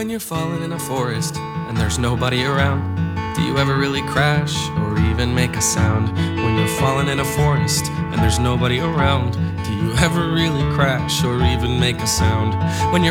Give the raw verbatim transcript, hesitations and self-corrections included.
When you're falling in a forest and there's nobody around, do you ever really crash or even make a sound? When you're falling in a forest and there's nobody around, do you ever really crash or even make a sound? When you're